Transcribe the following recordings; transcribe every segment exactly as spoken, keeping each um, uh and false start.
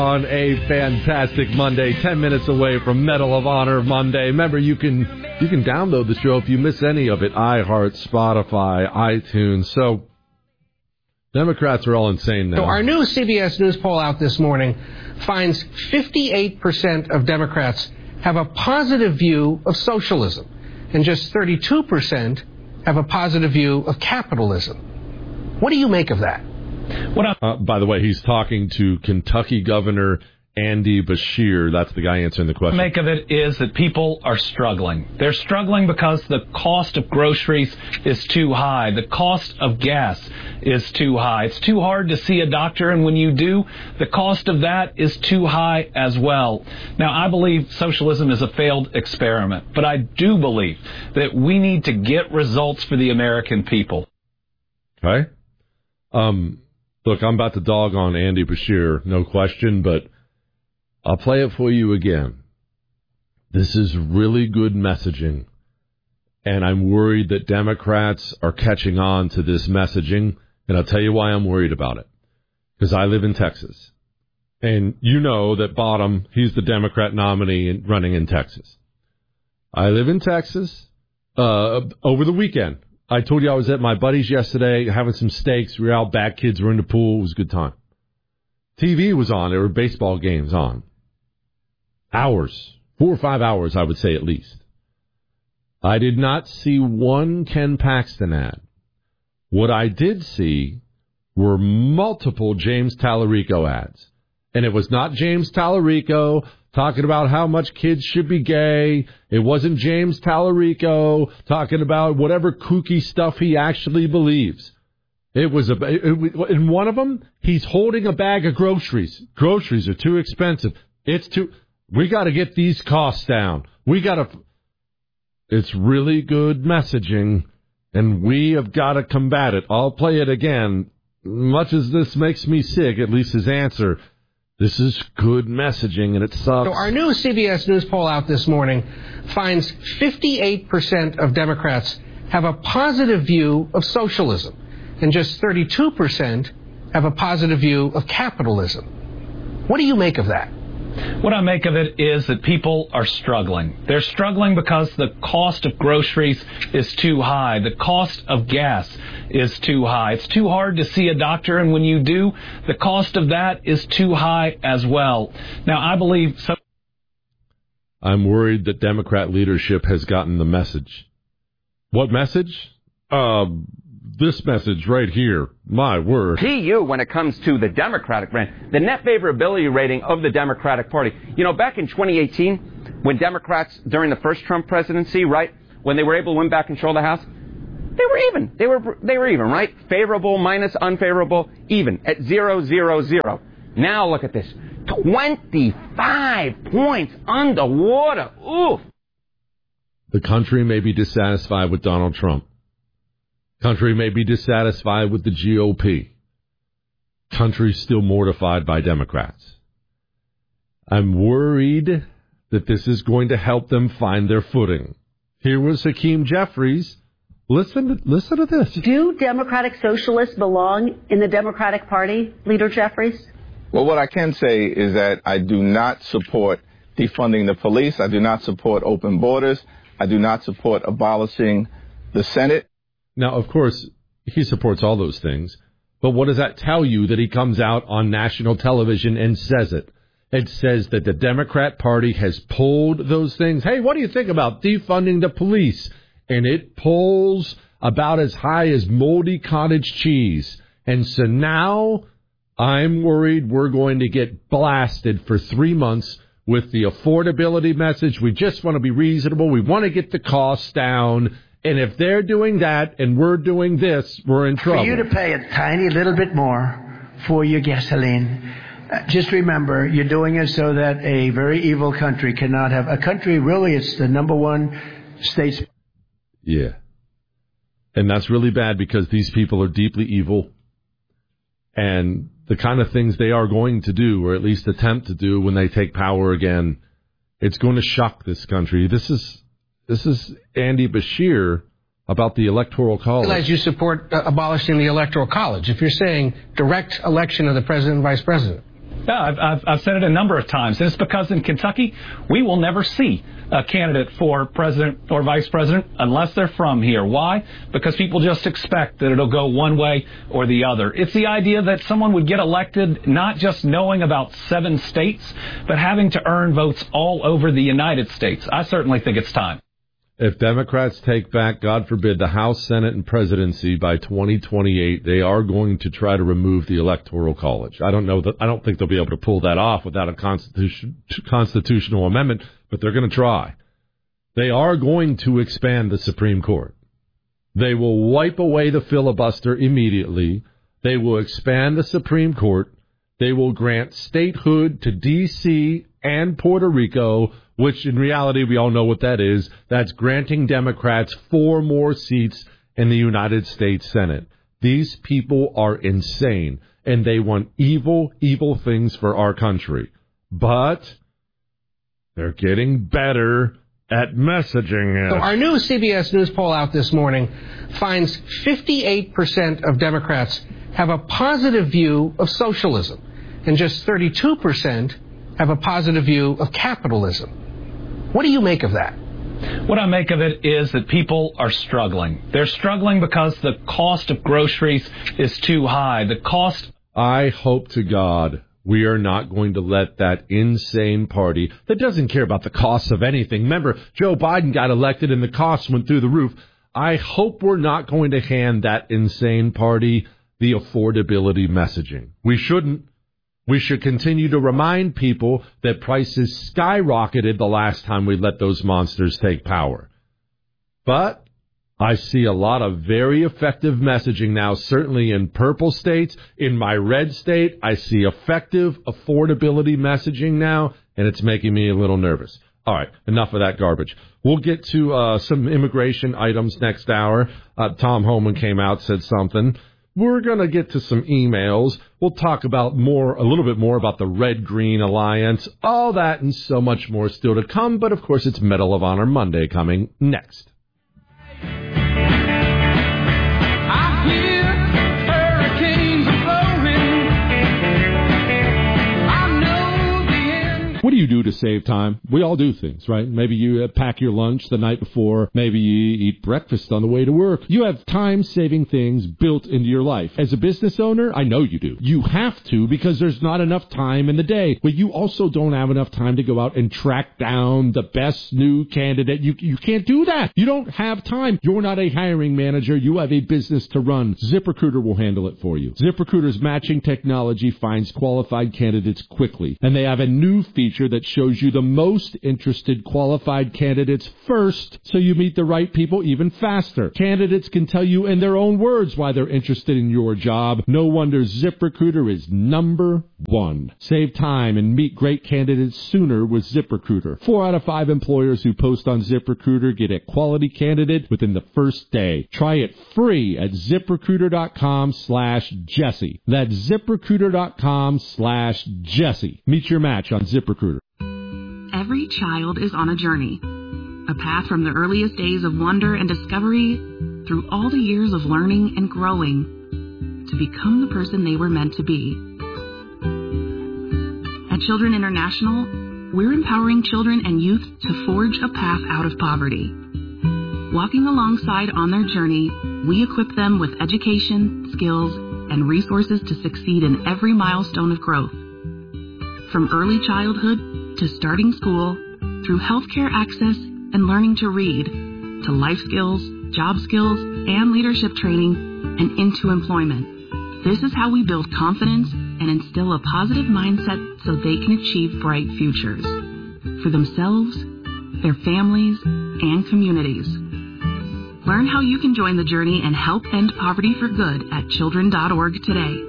On a fantastic Monday, ten minutes away from Medal of Honor Monday. Remember, you can you can download the show if you miss any of it. iHeart, Spotify, iTunes. So Democrats are all insane now. So our new C B S News poll out this morning finds fifty-eight percent of Democrats have a positive view of socialism, and just thirty-two percent have a positive view of capitalism. What do you make of that? What uh, by the way, he's talking to Kentucky Governor Andy Beshear. That's the guy answering the question. What I make of it is that people are struggling. They're struggling because the cost of groceries is too high. The cost of gas is too high. It's too hard to see a doctor, and when you do, the cost of that is too high as well. Now, I believe socialism is a failed experiment, but I do believe that we need to get results for the American people. Okay. Um... Look, I'm about to dog on Andy Beshear, no question, but I'll play it for you again. This is really good messaging, and I'm worried that Democrats are catching on to this messaging, and I'll tell you why I'm worried about it. Because I live in Texas, and you know that Bottom, he's the Democrat nominee running in Texas. I live in Texas. Uh, over the weekend, I told you I was at my buddy's yesterday having some steaks. We were out back. Kids were in the pool. It was a good time. T V was on. There were baseball games on. Hours. Four or five hours, I would say at least. I did not see one Ken Paxton ad. What I did see were multiple James Tallarico ads. And it was not James Tallarico talking about how much kids should be gay. It wasn't James Tallarico talking about whatever kooky stuff he actually believes. It was a, it, it, in one of them, he's holding a bag of groceries. Groceries are too expensive. It's too, we got to get these costs down. We got to, it's really good messaging, and we have got to combat it. I'll play it again. Much as this makes me sick, at least his answer, this is good messaging, and it sucks. So our new C B S News poll out this morning finds fifty-eight percent of Democrats have a positive view of socialism, and just thirty-two percent have a positive view of capitalism. What do you make of that? What I make of it is that people are struggling. They're struggling because the cost of groceries is too high. The cost of gas is too high. It's too hard to see a doctor, and when you do, the cost of that is too high as well. Now, I believe... So- I'm worried that Democrat leadership has gotten the message. What message? Uh... This message right here, my word. P U when it comes to the Democratic brand, the net favorability rating of the Democratic Party. You know, back in twenty eighteen, when Democrats, during the first Trump presidency, right, when they were able to win back control of the House, they were even. They were they were even, right? Favorable minus unfavorable, even, at zero, zero, zero. Now look at this. twenty-five points underwater. Oof. The country may be dissatisfied with Donald Trump. Country may be dissatisfied with the G O P. Country's still mortified by Democrats. I'm worried that this is going to help them find their footing. Here was Hakeem Jeffries. Listen to, listen to this. Do Democratic Socialists belong in the Democratic Party, Leader Jeffries? Well, what I can say is that I do not support defunding the police. I do not support open borders. I do not support abolishing the Senate. Now, of course, he supports all those things, but what does that tell you that he comes out on national television and says it? It says that the Democrat Party has pulled those things. Hey, what do you think about defunding the police? And it pulls about as high as moldy cottage cheese. And so now I'm worried we're going to get blasted for three months with the affordability message. We just want to be reasonable. We want to get the costs down. And if they're doing that and we're doing this, we're in trouble. For you to pay a tiny little bit more for your gasoline, uh, just remember, you're doing it so that a very evil country cannot have... A country, really, it's the number one state... Yeah. And that's really bad because these people are deeply evil. And the kind of things they are going to do, or at least attempt to do when they take power again, it's going to shock this country. This is... This is Andy Beshear about the Electoral College. I realize you support uh, abolishing the Electoral College. If you're saying direct election of the president and vice president. Yeah, I've, I've, I've said it a number of times. And it's because in Kentucky, we will never see a candidate for president or vice president unless they're from here. Why? Because people just expect that it'll go one way or the other. It's the idea that someone would get elected not just knowing about seven states, but having to earn votes all over the United States. I certainly think it's time. If Democrats take back, God forbid, the House, Senate, and presidency by twenty twenty-eight, they are going to try to remove the Electoral College. I don't know that I don't think they'll be able to pull that off without a constitution, constitutional amendment, but they're going to try. They are going to expand the Supreme Court. They will wipe away the filibuster immediately. They will expand the Supreme Court. They will grant statehood to D C and Puerto Rico, which in reality we all know what that is. That's granting Democrats four more seats in the United States Senate. These people are insane, and they want evil, evil things for our country. But they're getting better at messaging it. So our new C B S News poll out this morning finds fifty-eight percent of Democrats have a positive view of socialism, and just thirty-two percent have a positive view of capitalism. What do you make of that? What I make of it is that people are struggling. They're struggling because the cost of groceries is too high. The cost... I hope to God we are not going to let that insane party that doesn't care about the costs of anything. Remember, Joe Biden got elected and the costs went through the roof. I hope we're not going to hand that insane party the affordability messaging. We shouldn't. We should continue to remind people that prices skyrocketed the last time we let those monsters take power. But I see a lot of very effective messaging now, certainly in purple states. In my red state, I see effective affordability messaging now, and it's making me a little nervous. All right, enough of that garbage. We'll get to uh, some immigration items next hour. Uh, Tom Homan came out, said something. We're going to get to some emails. We'll talk about more, a little bit more about the Red-Green Alliance, all that and so much more still to come. But, of course, it's Medal of Honor Monday coming next. I hear hurricanes blowing. I know the end. What do you do to save time? We all do things, right? Maybe you uh, pack your lunch the night before. Maybe you eat breakfast on the way to work. You have time-saving things built into your life. As a business owner, I know you do. You have to because there's not enough time in the day. But you also don't have enough time to go out and track down the best new candidate. You, you can't do that. You don't have time. You're not a hiring manager. You have a business to run. ZipRecruiter will handle it for you. ZipRecruiter's matching technology finds qualified candidates quickly. And they have a new feature that shows you the most interested qualified candidates first, so you meet the right people even faster. Candidates can tell you in their own words why they're interested in your job. No wonder ZipRecruiter is number one. Save time and meet great candidates sooner with ZipRecruiter. Four out of five employers who post on ZipRecruiter get a quality candidate within the first day. Try it free at ZipRecruiter.com slash Jesse. That's ZipRecruiter.com slash Jesse. Meet your match on ZipRecruiter. Every child is on a journey, a path from the earliest days of wonder and discovery through all the years of learning and growing to become the person they were meant to be. At Children International, we're empowering children and youth to forge a path out of poverty. Walking alongside on their journey, we equip them with education, skills, and resources to succeed in every milestone of growth. From early childhood to starting school, through healthcare access and learning to read, to life skills, job skills, and leadership training, and into employment. This is how we build confidence and instill a positive mindset so they can achieve bright futures for themselves, their families, and communities. Learn how you can join the journey and help end poverty for good at children dot org today.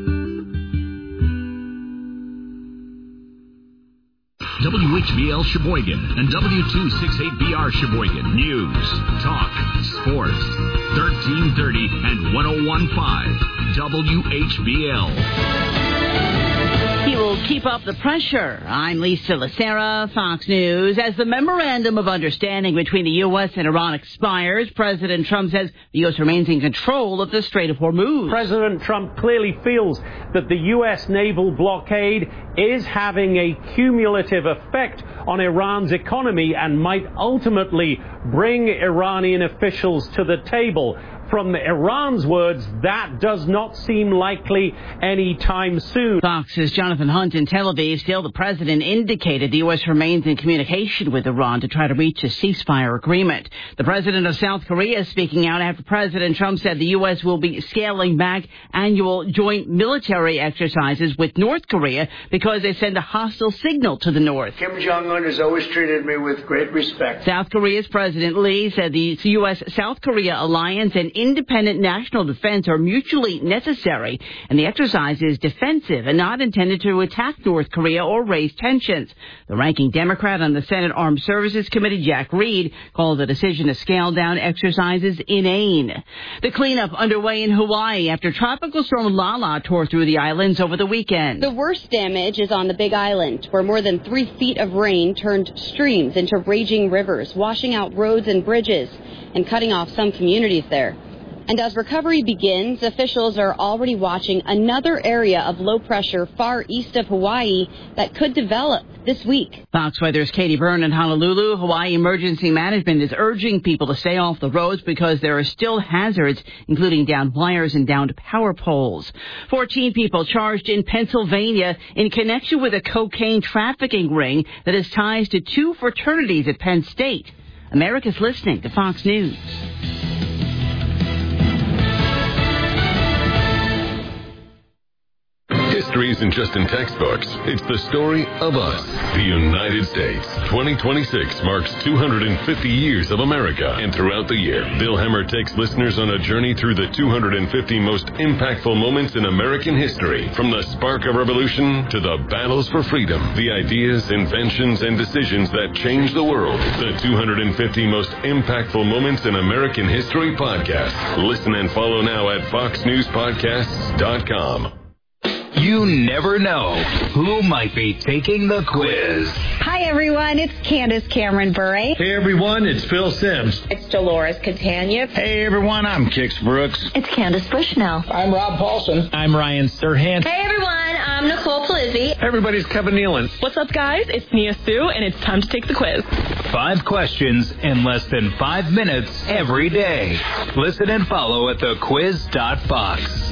W H B L Sheboygan and W two sixty-eight B R Sheboygan. News, talk, sports. thirteen thirty and one oh one point five W H B L. He will keep up the pressure. I'm Lisa Lacera, Fox News. As the memorandum of understanding between the U S and Iran expires, President Trump says the U S remains in control of the Strait of Hormuz. President Trump clearly feels that the U S naval blockade is having a cumulative effect on Iran's economy and might ultimately bring Iranian officials to the table. From Iran's words, that does not seem likely anytime soon. Fox's Jonathan Hunt in Tel Aviv. Still, the president indicated the U S remains in communication with Iran to try to reach a ceasefire agreement. The president of South Korea speaking out after President Trump said the U S will be scaling back annual joint military exercises with North Korea because they send a hostile signal to the North. Kim Jong-un has always treated me with great respect. South Korea's President Lee said the U S-South Korea alliance and independent national defense are mutually necessary, and the exercise is defensive and not intended to attack North Korea or raise tensions. The ranking Democrat on the Senate Armed Services Committee, Jack Reed, called the decision to scale down exercises inane. The cleanup underway in Hawaii after Tropical Storm Lala tore through the islands over the weekend. The worst damage is on the Big Island, where more than three feet of rain turned streams into raging rivers, washing out roads and bridges and cutting off some communities there. And as recovery begins, officials are already watching another area of low pressure far east of Hawaii that could develop this week. Fox Weather's Katie Byrne in Honolulu. Hawaii Emergency Management is urging people to stay off the roads because there are still hazards, including downed wires and downed power poles. fourteen people charged in Pennsylvania in connection with a cocaine trafficking ring that has ties to two fraternities at Penn State. America's listening to Fox News. History isn't just in textbooks. It's the story of us, the United States. twenty twenty-six marks two hundred fifty years of America. And throughout the year, Bill Hemmer takes listeners on a journey through the two hundred fifty most impactful moments in American history. From the spark of revolution to the battles for freedom, the ideas, inventions, and decisions that changed the world. The two hundred fifty most impactful moments in American history podcast. Listen and follow now at fox news podcasts dot com. You never know who might be taking the quiz. Hi, everyone. It's Candace Cameron Bure. Hey, everyone. It's Phil Sims. It's Dolores Catania. Hey, everyone. I'm Kix Brooks. It's Candace Bushnell. I'm Rob Paulson. I'm Ryan Serhant. Hey, everyone. I'm Nicole Palizzi. Everybody's Kevin Nealon. What's up, guys? It's Nia Sue, and it's time to take the quiz. Five questions in less than five minutes every day. Listen and follow at the quiz dot fox.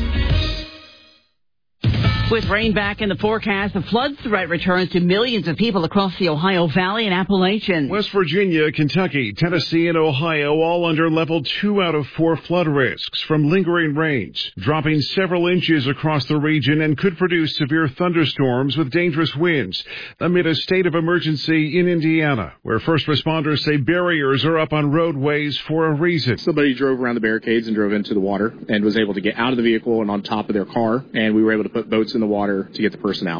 With rain back in the forecast, the flood threat returns to millions of people across the Ohio Valley and Appalachian. West Virginia, Kentucky, Tennessee, and Ohio all under level two out of four flood risks from lingering rains, dropping several inches across the region and could produce severe thunderstorms with dangerous winds amid a state of emergency in Indiana, where first responders say barriers are up on roadways for a reason. Somebody drove around the barricades and drove into the water and was able to get out of the vehicle and on top of their car, and we were able to put boats in the water to get the person out.